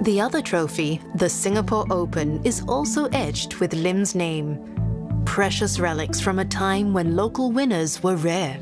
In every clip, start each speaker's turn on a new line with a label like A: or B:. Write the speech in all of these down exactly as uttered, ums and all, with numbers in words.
A: The other trophy, the Singapore Open, is also etched with Lim's name. Precious relics from a time when local winners were rare.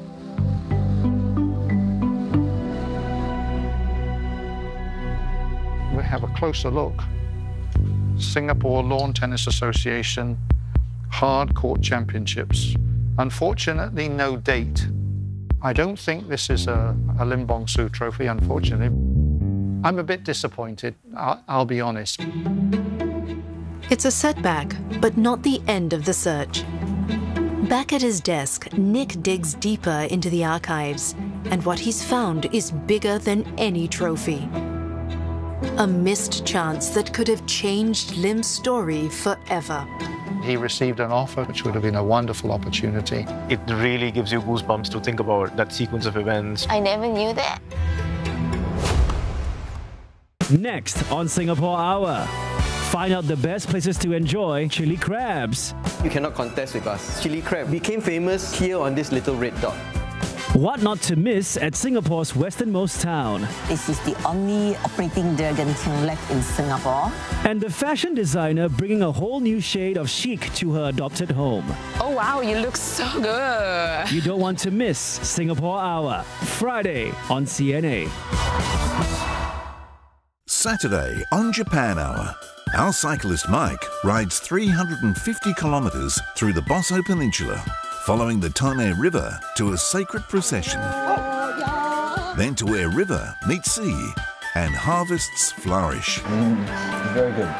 B: We have a closer look. Singapore Lawn Tennis Association Hard Court Championships. Unfortunately, no date. I don't think this is a, a Lim Bong Soo trophy, unfortunately. I'm a bit disappointed, I'll, I'll be honest.
A: It's a setback, but not the end of the search. Back at his desk, Nick digs deeper into the archives, and what he's found is bigger than any trophy. A missed chance that could have changed Lim's story forever.
B: He received an offer, which would have been a wonderful opportunity.
C: It really gives you goosebumps to think about that sequence of events.
D: I never knew that.
E: Next on Singapore Hour, find out the best places to enjoy chili crabs.
F: You cannot contest with us. Chili crab became famous here on this little red dot.
E: What not to miss at Singapore's westernmost town.
G: This is the only operating Dragon King left in Singapore.
E: And the fashion designer bringing a whole new shade of chic to her adopted home.
H: Oh wow, you look so good.
E: You don't want to miss Singapore Hour, Friday on C N A.
I: Saturday on Japan Hour, our cyclist Mike rides three hundred fifty kilometres through the Bosso Peninsula, following the Tone River to a sacred procession. Then to where river meets sea and harvests flourish.
F: Mm, very good.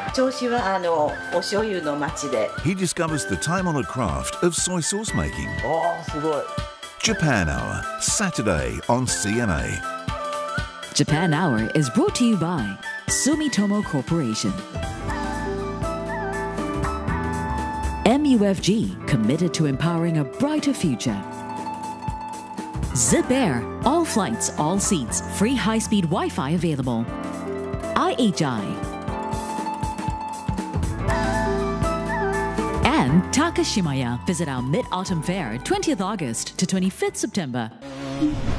I: He discovers the time-honoured craft of soy sauce making.
F: Oh, so good.
I: Japan Hour, Saturday on C N A.
J: Japan Hour is brought to you by Sumitomo Corporation. M U F G, committed to empowering a brighter future. Zip Air, all flights, all seats, free high-speed Wi-Fi available. I H I. And Takashimaya. Visit our Mid-Autumn Fair, twentieth August to twenty-fifth September.